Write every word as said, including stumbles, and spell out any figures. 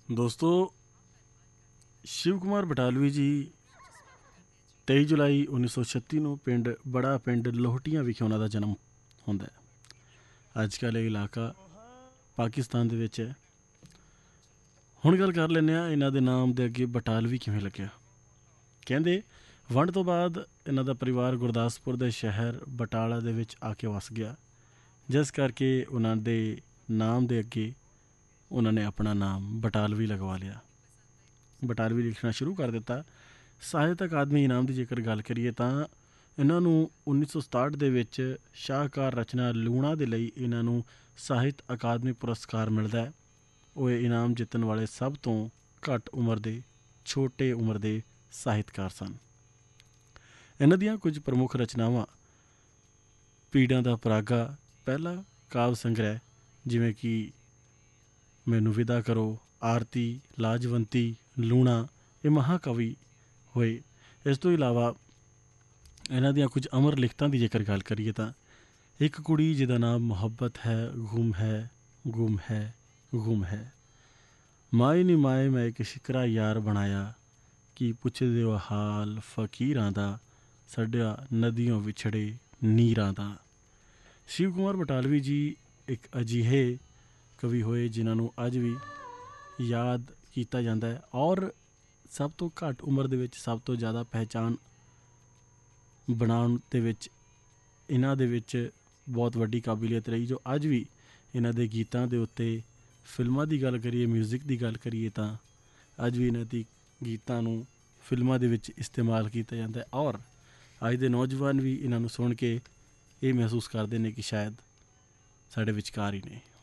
दोस्तों, शिव कुमार बटालवी जी तेई जुलाई उन्नीस सौ छत्ती ਨੂੰ ਪਿੰਡ ਬੜਾ ਪਿੰਡ ਲੋਹਟੀਆਂ ਵਿਖੇ ਉਹਨਾਂ ਦਾ ਜਨਮ ਹੁੰਦਾ ਹੈ। ਅੱਜ ਕੱਲ੍ਹ ਇਹ ਇਲਾਕਾ ਪਾਕਿਸਤਾਨ ਦੇ ਵਿੱਚ ਹੈ। ਹੁਣ ਗੱਲ ਕਰ ਲੈਂਦੇ ਹਾਂ ਇਹਨਾਂ ਦੇ ਨਾਮ ਦੇ ਅੱਗੇ ਬਟਾਲਵੀ ਕਿਵੇਂ ਲੱਗਿਆ। ਕਹਿੰਦੇ ਵੰਡ ਤੋਂ ਬਾਅਦ ਇਹਨਾਂ ਦਾ ਪਰਿਵਾਰ ਗੁਰਦਾਸਪੁਰ ਦੇ ਸ਼ਹਿਰ ਬਟਾਲਾ ਦੇ ਵਿੱਚ ਆ ਕੇ ਵਸ ਗਿਆ, ਜਿਸ ਕਰਕੇ ਉਹਨਾਂ ਦੇ ਨਾਮ ਦੇ ਅੱਗੇ ਉਹਨਾਂ ਨੇ ਆਪਣਾ ਨਾਮ ਬਟਾਲਵੀ ਲਗਵਾ ਲਿਆ। ਬਟਾਲਵੀ ਲਿਖਣਾ ਸ਼ੁਰੂ ਕਰ ਦਿੱਤਾ। ਸਾਹਿਤ ਅਕਾਦਮੀ ਇਨਾਮ ਦੀ ਜੇਕਰ ਗੱਲ ਕਰੀਏ ਤਾਂ ਇਹਨਾਂ ਨੂੰ ਉੱਨੀ ਸੌ ਸਤਾਹਠ ਦੇ ਵਿੱਚ ਸ਼ਾਹਕਾਰ ਰਚਨਾ ਲੂਣਾ ਦੇ ਲਈ ਇਹਨਾਂ ਨੂੰ ਸਾਹਿਤ ਅਕਾਦਮੀ ਪੁਰਸਕਾਰ ਮਿਲਦਾ ਹੈ। ਉਹ ਇਹ ਇਨਾਮ ਜਿੱਤਣ ਵਾਲੇ ਸਭ ਤੋਂ ਘੱਟ ਉਮਰ ਦੇ ਛੋਟੇ ਉਮਰ ਦੇ ਸਾਹਿਤਕਾਰ ਸਨ। ਇਹਨਾਂ ਦੀਆਂ ਕੁਝ ਪ੍ਰਮੁੱਖ ਰਚਨਾਵਾਂ ਪੀੜਾਂ ਦਾ ਪਰਾਗਾ ਪਹਿਲਾ ਕਾਵਿ ਸੰਗ੍ਰਹਿ, ਜਿਵੇਂ ਕਿ ਮੈਨੂੰ ਵਿਦਾ ਕਰੋ, ਆਰਤੀ, ਲਾਜਵੰਤੀ, ਲੂਣਾ, ਇਹ ਮਹਾਂਕਵੀ ਹੋਏ। ਇਸ ਤੋਂ ਇਲਾਵਾ ਇਹਨਾਂ ਦੀਆਂ ਕੁਝ ਅਮਰ ਲਿਖਤਾਂ ਦੀ ਜੇਕਰ ਗੱਲ ਕਰੀਏ ਤਾਂ ਇੱਕ ਕੁੜੀ ਜਿਹਦਾ ਨਾਮ ਮੁਹੱਬਤ ਹੈ, ਗੁੰਮ ਹੈ, ਗੁੰਮ ਹੈ, ਗੁੰਮ ਹੈ, ਮਾਏ ਨੀ ਮਾਏ ਮੈਂ ਇੱਕ ਸ਼ਿਕਰਾ ਯਾਰ ਬਣਾਇਆ, ਕੀ ਪੁੱਛਦੇ ਹੋ ਹਾਲ ਫਕੀਰਾਂ ਦਾ, ਸਾਡਾ ਨਦੀਆਂ ਵਿਛੜੇ ਨੀਰਾਂ ਦਾ। ਸ਼ਿਵ ਕੁਮਾਰ ਬਟਾਲਵੀ ਜੀ ਇੱਕ ਅਜਿਹੇ ਕਵੀ ਹੋਏ ਜਿਨ੍ਹਾਂ ਨੂੰ ਅੱਜ ਵੀ ਯਾਦ ਕੀਤਾ ਜਾਂਦਾ ਹੈ, ਔਰ ਸਭ ਤੋਂ ਘੱਟ ਉਮਰ ਦੇ ਵਿੱਚ ਸਭ ਤੋਂ ਜ਼ਿਆਦਾ ਪਹਿਚਾਣ ਬਣਾਉਣ ਦੇ ਵਿੱਚ ਇਹਨਾਂ ਦੇ ਵਿੱਚ ਬਹੁਤ ਵੱਡੀ ਕਾਬਲੀਅਤ ਰਹੀ, ਜੋ ਅੱਜ ਵੀ ਇਹਨਾਂ ਦੇ ਗੀਤਾਂ ਦੇ ਉੱਤੇ, ਫਿਲਮਾਂ ਦੀ ਗੱਲ ਕਰੀਏ, ਮਿਊਜ਼ਿਕ ਦੀ ਗੱਲ ਕਰੀਏ ਤਾਂ ਅੱਜ ਵੀ ਇਹਨਾਂ ਦੀ ਗੀਤਾਂ ਨੂੰ ਫਿਲਮਾਂ ਦੇ ਵਿੱਚ ਇਸਤੇਮਾਲ ਕੀਤਾ ਜਾਂਦਾ ਹੈ। ਔਰ ਅੱਜ ਦੇ ਨੌਜਵਾਨ ਵੀ ਇਹਨਾਂ ਨੂੰ ਸੁਣ ਕੇ ਇਹ ਮਹਿਸੂਸ ਕਰਦੇ ਨੇ ਕਿ ਸ਼ਾਇਦ ਸਾਡੇ ਵਿਚਕਾਰ ਹੀ ਨੇ।